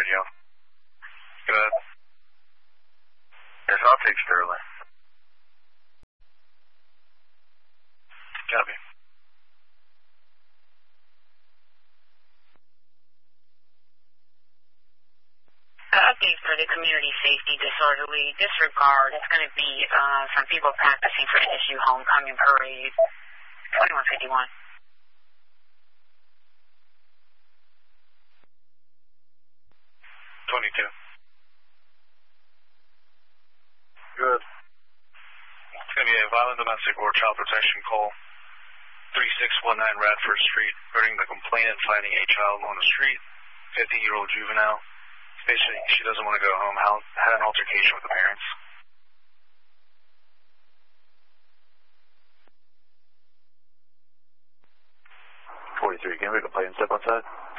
radio. Good. Yes, I'll take Sterling. Copy. Update for the community safety disorderly disregard. It's going to be some people practicing for NSU homecoming parade. 2151. Good. It's going to be a violent domestic or child protection call. 3619 Radford Street, regarding the complainant finding a child on the street, 15-year-old juvenile. Basically, she doesn't want to go home, had an altercation with the parents. 43, can we complain and step outside?